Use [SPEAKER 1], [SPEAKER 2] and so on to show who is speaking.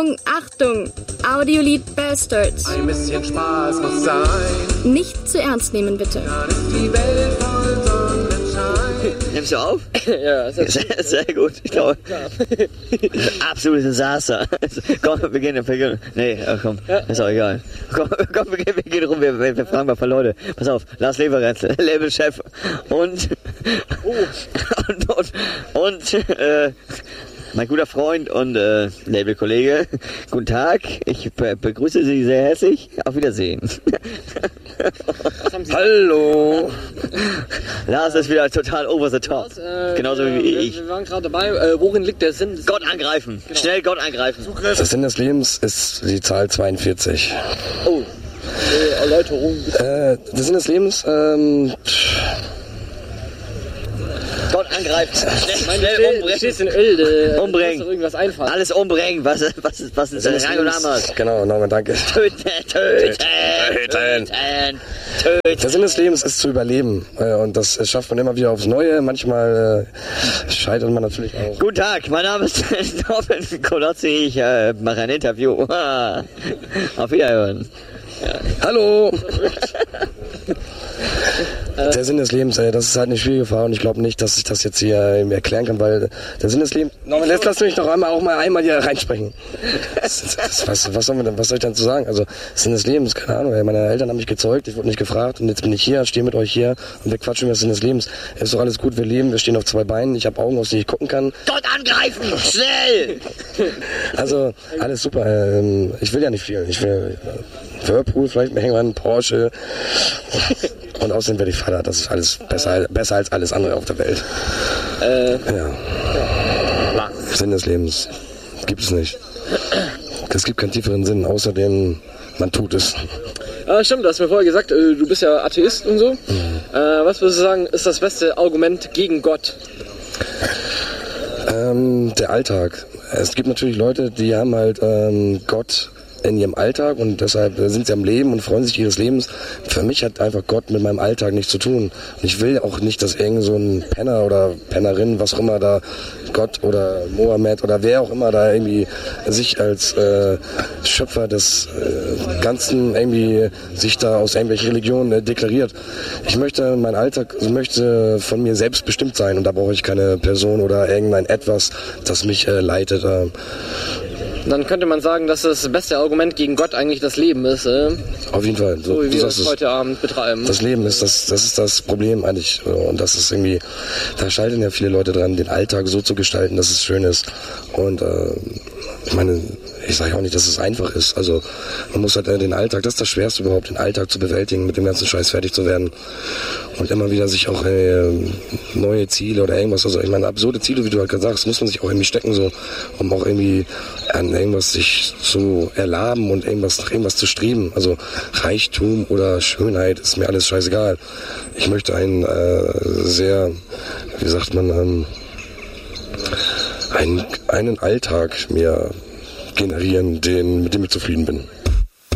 [SPEAKER 1] Achtung, Achtung! Audiolied Bastards.
[SPEAKER 2] Ein bisschen Spaß muss sein.
[SPEAKER 1] Nicht zu ernst nehmen, bitte.
[SPEAKER 2] Dann ist die Welt voll Sonnenschein.
[SPEAKER 3] Nimmst du auf?
[SPEAKER 4] Ja,
[SPEAKER 3] sehr gut, ich glaube. Absolutes Desaster. Komm, wir gehen. Nee, komm, ist auch egal. Komm, wir gehen rum, wir fragen mal ein paar Leute. Pass auf, Lars Leverenz, Labelchef und mein guter Freund und Labelkollege. Guten Tag, ich begrüße Sie sehr herzlich. Auf Wiedersehen.
[SPEAKER 4] Hallo.
[SPEAKER 3] Lars ist wieder total over the top. Genauso wie ich.
[SPEAKER 4] Wir waren gerade dabei, worin liegt der Sinn?
[SPEAKER 3] Gott angreifen. Genau. Schnell Gott angreifen.
[SPEAKER 5] Der Sinn des Lebens ist die Zahl 42.
[SPEAKER 4] Oh. Erläuterung.
[SPEAKER 5] Der Sinn des Lebens,
[SPEAKER 3] Gott angreifen. Schnell umbringen.
[SPEAKER 4] Du stehst in Öl.
[SPEAKER 3] Umbringen.
[SPEAKER 4] Muss irgendwas einfallen.
[SPEAKER 3] Alles umbringen. Was ist rein und Hamas?
[SPEAKER 5] Genau, nochmal danke.
[SPEAKER 3] Töten.
[SPEAKER 5] Der Sinn des Lebens ist zu überleben. Und das schafft man immer wieder aufs Neue. Manchmal scheitert man natürlich auch.
[SPEAKER 3] Guten Tag, mein Name ist Norman Kolozzi. Ich mache ein Interview. Auf Wiederhören.
[SPEAKER 5] Ja. Hallo! Der Sinn des Lebens, das ist halt eine schwierige Frage und ich glaube nicht, dass ich das jetzt hier erklären kann, weil der Sinn des Lebens... Jetzt lass mich noch einmal hier reinsprechen. Was soll ich dann zu sagen? Also, Sinn des Lebens, keine Ahnung, meine Eltern haben mich gezeugt, ich wurde nicht gefragt und jetzt bin ich hier, stehe mit euch hier und wir quatschen über den Sinn des Lebens. Es ist doch alles gut, wir leben, wir stehen auf zwei Beinen, ich habe Augen, aus denen ich gucken kann.
[SPEAKER 3] Gott angreifen, schnell!
[SPEAKER 5] Also, alles super, ich will ja nicht viel, ich will... Whirlpool, vielleicht irgendwann Porsche und außerdem werde ich Vater. Das ist alles besser als alles andere auf der Welt. Ja. Sinn des Lebens gibt es nicht. Es gibt keinen tieferen Sinn, außerdem man tut es.
[SPEAKER 4] Stimmt, du hast mir vorher gesagt, du bist ja Atheist und so. Was würdest du sagen, ist das beste Argument gegen Gott?
[SPEAKER 5] Der Alltag. Es gibt natürlich Leute, die haben halt Gott in ihrem Alltag und deshalb sind sie am Leben und freuen sich ihres Lebens. Für mich hat einfach Gott mit meinem Alltag nichts zu tun. Und ich will auch nicht, dass irgend so ein Penner oder Pennerin, was auch immer da, Gott oder Mohammed oder wer auch immer da irgendwie sich als Schöpfer des Ganzen irgendwie sich da aus irgendwelchen Religionen deklariert. Ich möchte, mein Alltag möchte von mir selbst bestimmt sein und da brauche ich keine Person oder irgendein Etwas, das mich leitet.
[SPEAKER 4] Dann könnte man sagen, dass das beste Argument gegen Gott eigentlich das Leben ist.
[SPEAKER 5] Auf jeden Fall.
[SPEAKER 4] So wie wir das heute Abend betreiben.
[SPEAKER 5] Das Leben ist das ist das Problem eigentlich. Und das ist irgendwie, da scheitern ja viele Leute dran, den Alltag so zu gestalten, dass es schön ist. Und ich meine, ich sage auch nicht, dass es einfach ist. Also man muss halt den Alltag, das ist das Schwerste überhaupt, den Alltag zu bewältigen, mit dem ganzen Scheiß fertig zu werden. Und immer wieder sich auch neue Ziele oder irgendwas, also ich meine, absurde Ziele, wie du halt gerade sagst, muss man sich auch irgendwie stecken, so, um auch irgendwie an irgendwas sich zu erlaben und nach irgendwas zu streben. Also Reichtum oder Schönheit ist mir alles scheißegal. Ich möchte einen einen Alltag mir generieren, mit dem ich zufrieden bin.